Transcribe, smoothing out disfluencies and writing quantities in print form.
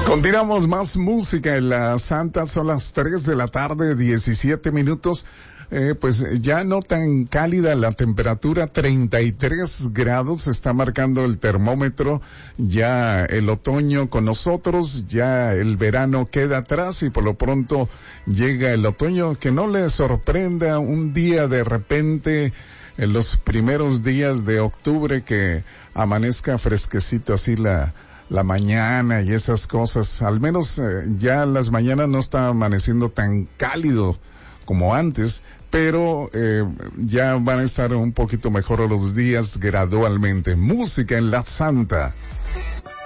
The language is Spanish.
Continuamos más música en la Santa, son las 3 de la tarde, 17 minutos. Pues ya no tan cálida la temperatura, 33 grados está marcando el termómetro, ya el otoño con nosotros, ya el verano queda atrás y por lo pronto llega el otoño. Que no le sorprenda un día de repente, en los primeros días de octubre, que amanezca fresquecito así la mañana y esas cosas. Al menos ya las mañanas no está amaneciendo tan cálido como antes, pero ya van a estar un poquito mejor los días gradualmente. Música en la Santa.